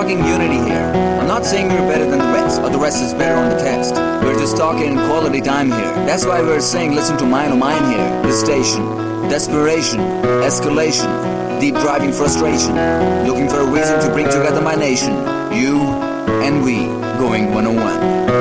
talking unity here. I'm not saying we're better than the rest, or the rest is better on the test. We're just talking quality time here. That's why we're saying listen to Mine oh Mine here. The station, desperation, escalation, deep driving frustration, looking for a reason to bring together my nation. You and we, going 101.